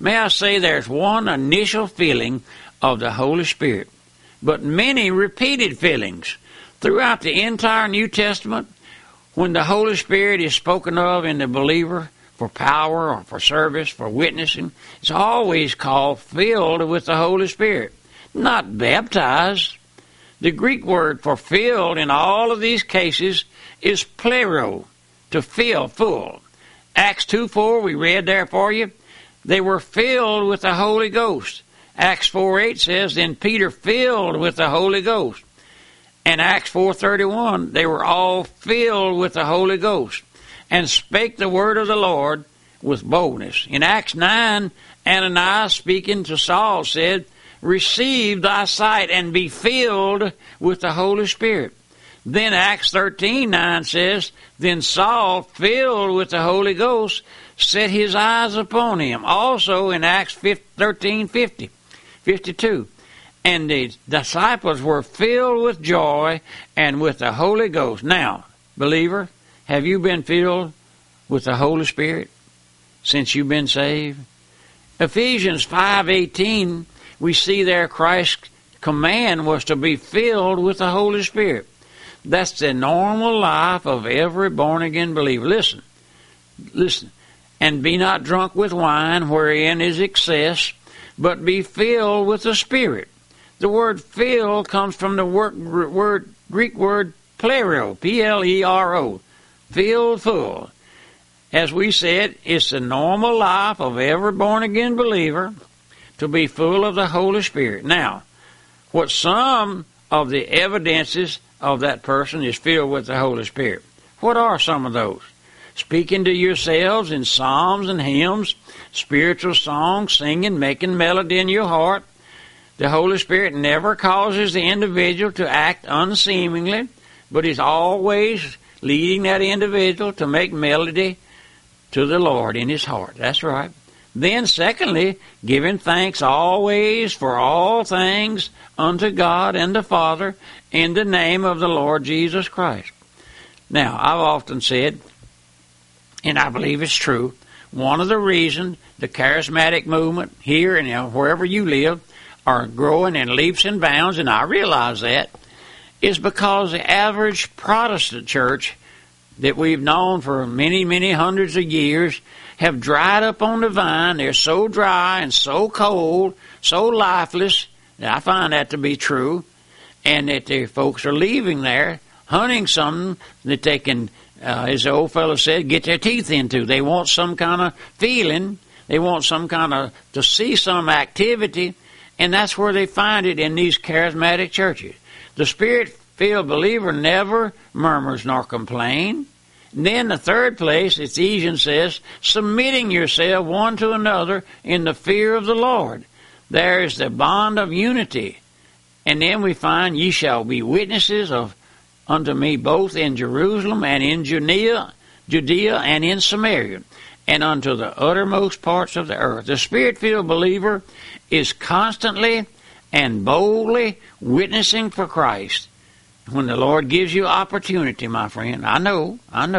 May I say there's one initial feeling of the Holy Spirit, but many repeated feelings. Throughout the entire New Testament, when the Holy Spirit is spoken of in the believer for power or for service, for witnessing, it's always called filled with the Holy Spirit, not baptized. The Greek word for filled in all of these cases is plero, to fill, full. Acts 2:4, we read there for you. They were filled with the Holy Ghost. Acts 4:8 says, then Peter filled with the Holy Ghost. And Acts 4:31, they were all filled with the Holy Ghost and spake the word of the Lord with boldness. In Acts 9, Ananias speaking to Saul said, receive thy sight and be filled with the Holy Spirit. Then Acts 13:9 says, then Saul, filled with the Holy Ghost, set his eyes upon him. Also in Acts 13:52. And the disciples were filled with joy and with the Holy Ghost. Now, believer, have you been filled with the Holy Spirit since you've been saved? Ephesians 5:18, we see there Christ's command was to be filled with the Holy Spirit. That's the normal life of every born-again believer. Listen. And be not drunk with wine, wherein is excess, but be filled with the Spirit. The word fill comes from the Greek word plero, P-L-E-R-O, filled full. As we said, it's the normal life of every born-again believer to be full of the Holy Spirit. Now, what some of the evidences of that person is filled with the Holy Spirit. What are some of those? Speaking to yourselves in psalms and hymns, spiritual songs, singing, making melody in your heart. The Holy Spirit never causes the individual to act unseemingly, but is always leading that individual to make melody to the Lord in his heart. That's right. Then, secondly, giving thanks always for all things unto God and the Father in the name of the Lord Jesus Christ. Now, I've often said, and I believe it's true, one of the reasons the charismatic movement here and wherever you live are growing in leaps and bounds, and I realize that, is because the average Protestant church that we've known for many, many hundreds of years have dried up on the vine. They're so dry and so cold, so lifeless, and I find that to be true, and that the folks are leaving there hunting something that they can, as the old fellow said, get their teeth into. They want some kind of feeling. They want some kind of, to see some activity, and that's where they find it in these charismatic churches. The Spirit-filled believer never murmurs nor complains. Then the third place, Ephesians says, submitting yourself one to another in the fear of the Lord. There is the bond of unity. And then we find, ye shall be witnesses unto me both in Jerusalem and in Judea and in Samaria, and unto the uttermost parts of the earth. The Spirit-filled believer is constantly and boldly witnessing for Christ. When the Lord gives you opportunity, my friend, I know.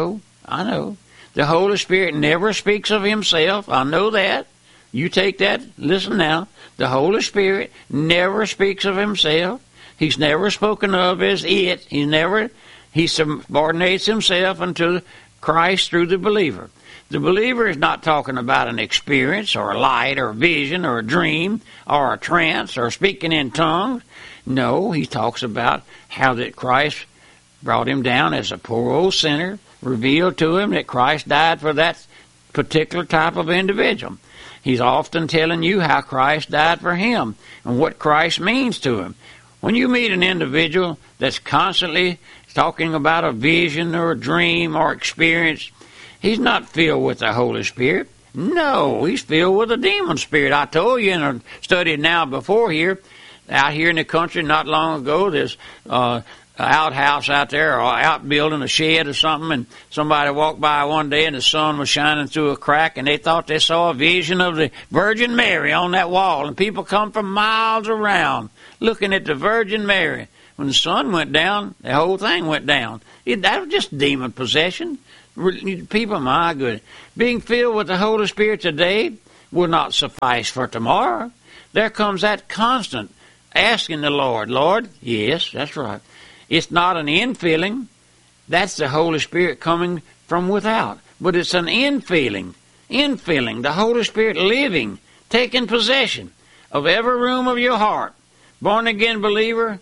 The Holy Spirit never speaks of Himself. I know that. You take that. Listen now. The Holy Spirit never speaks of Himself. He's never spoken of as it. He subordinates Himself unto Christ through the believer. The believer is not talking about an experience or a light or a vision or a dream or a trance or speaking in tongues. No, he talks about how that Christ brought him down as a poor old sinner, revealed to him that Christ died for that particular type of individual. He's often telling you how Christ died for him and what Christ means to him. When you meet an individual that's constantly talking about a vision or a dream or experience, he's not filled with the Holy Spirit. No, he's filled with a demon spirit. I told you in a study now before here, out here in the country not long ago, there's an outhouse out there or outbuilding, a shed or something, and somebody walked by one day and the sun was shining through a crack and they thought they saw a vision of the Virgin Mary on that wall, and people come from miles around looking at the Virgin Mary. When the sun went down, the whole thing went down. That was just demon possession. People, my goodness. Being filled with the Holy Spirit today will not suffice for tomorrow. There comes that constant asking the Lord, Lord, yes, that's right. It's not an infilling. That's the Holy Spirit coming from without. But it's an infilling, the Holy Spirit living, taking possession of every room of your heart. Born-again believer,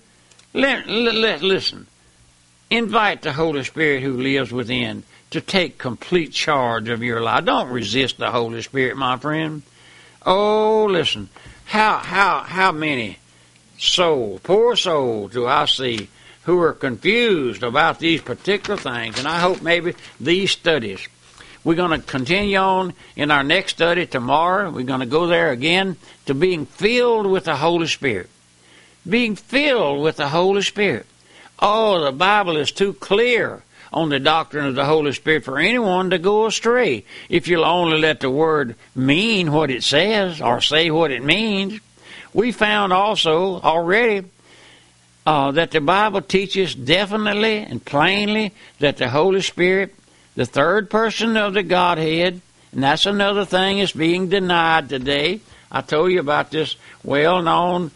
listen. Invite the Holy Spirit who lives within to take complete charge of your life. Don't resist the Holy Spirit, my friend. Oh, listen. How many souls, poor souls, do I see who are confused about these particular things? And I hope maybe these studies, we're going to continue on in our next study tomorrow. We're going to go there again to being filled with the Holy Spirit. Being filled with the Holy Spirit. Oh, the Bible is too clear on the doctrine of the Holy Spirit for anyone to go astray if you'll only let the Word mean what it says or say what it means. We found also already that the Bible teaches definitely and plainly that the Holy Spirit, the third person of the Godhead, and that's another thing that's being denied today. I told you about this well-known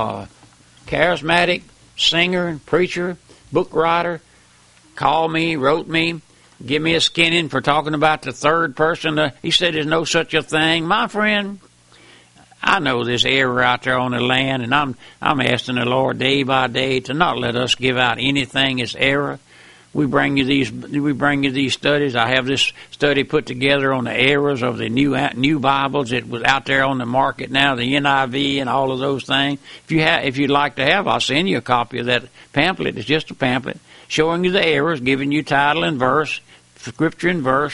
charismatic singer and preacher, book writer, called me, wrote me, give me a skinning for talking about the third person. He said there's no such a thing. My friend, I know there's error out there on the land, and I'm asking the Lord day by day to not let us give out anything as error. We bring you these studies. I have this study put together on the errors of the new Bibles that was out there on the market now, the NIV and all of those things. If you'd like to have, I'll send you a copy of that pamphlet. It's just a pamphlet showing you the errors, giving you title and verse, scripture and verse.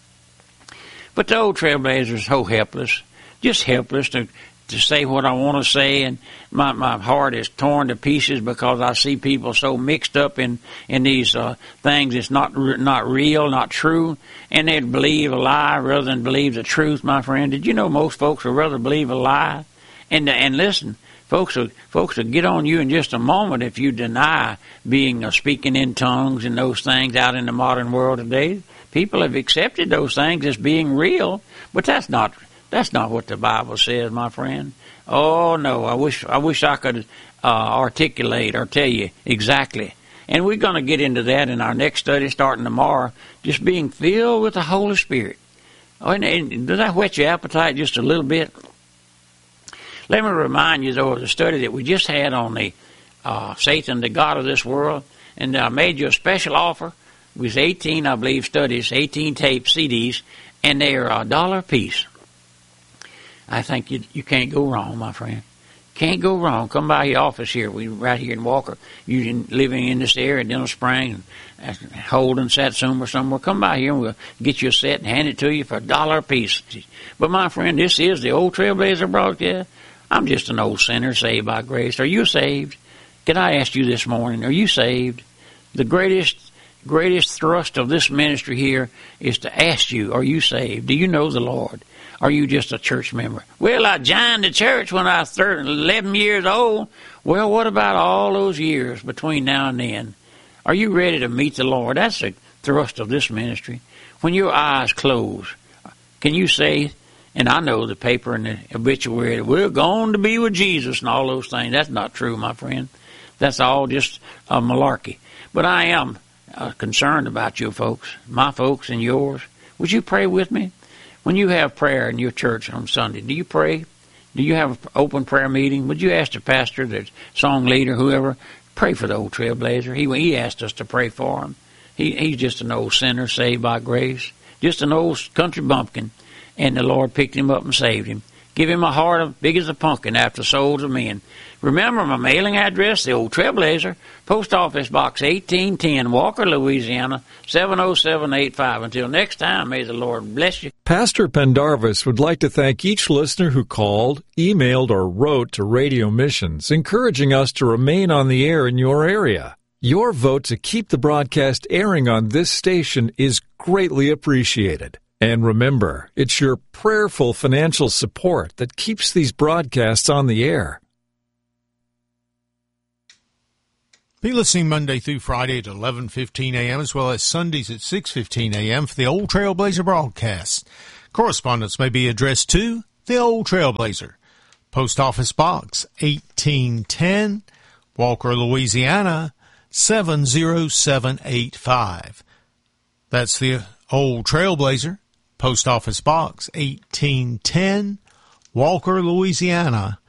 But the old trailblazers are so helpless, just helpless to say what I want to say, and my heart is torn to pieces because I see people so mixed up in these things that's not real, not true, and they'd believe a lie rather than believe the truth, my friend. Did you know most folks would rather believe a lie? And listen, folks will get on you in just a moment if you deny being speaking in tongues and those things out in the modern world today. People have accepted those things as being real, but that's not what the Bible says, my friend. Oh, no, I wish I could articulate or tell you exactly. And we're going to get into that in our next study starting tomorrow, just being filled with the Holy Spirit. Oh, and does that whet your appetite just a little bit? Let me remind you, though, of the study that we just had on the Satan, the God of this world, and I made you a special offer. It was 18, I believe, studies, 18 tape CDs, and they're $1 a piece. I think you can't go wrong, my friend. Can't go wrong. Come by the office here. We're right here in Walker. You living in this area, Dental Spring, Holden, Satsuma, or somewhere. Come by here and we'll get you a set and hand it to you for $1 a piece. But, my friend, this is the Old Trailblazer broadcast. I'm just an old sinner saved by grace. Are you saved? Can I ask you this morning, are you saved? The greatest thrust of this ministry here is to ask you, are you saved? Do you know the Lord? Are you just a church member? Well, I joined the church when I was 11 years old. Well, what about all those years between now and then? Are you ready to meet the Lord? That's the thrust of this ministry. When your eyes close, can you say, and I know the paper and the obituary, we're going to be with Jesus and all those things. That's not true, my friend. That's all just malarkey. But I am concerned about you folks, my folks and yours. Would you pray with me? When you have prayer in your church on Sunday, do you pray? Do you have an open prayer meeting? Would you ask the pastor, the song leader, whoever, pray for the Old Trailblazer? He asked us to pray for him. He's just an old sinner saved by grace, just an old country bumpkin, and the Lord picked him up and saved him. Give him a heart as big as a pumpkin after souls of men. Remember my mailing address, the Old Trailblazer, Post Office Box 1810, Walker, Louisiana, 70785. Until next time, may the Lord bless you. Pastor Pendarvis would like to thank each listener who called, emailed, or wrote to Radio Missions, encouraging us to remain on the air in your area. Your vote to keep the broadcast airing on this station is greatly appreciated. And remember, it's your prayerful financial support that keeps these broadcasts on the air. Be listening Monday through Friday at 11:15 a.m. as well as Sundays at 6:15 a.m. for the Old Trailblazer broadcast. Correspondence may be addressed to The Old Trailblazer, Post Office Box 1810, Walker, Louisiana 70785. That's the Old Trailblazer, Post Office Box 1810, Walker, Louisiana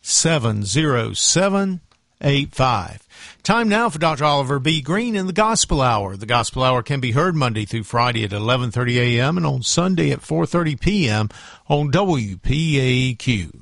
70785. Time now for Dr. Oliver B. Green in the Gospel Hour. The Gospel Hour can be heard Monday through Friday at 11:30 a.m. and on Sunday at 4:30 p.m. on WPAQ.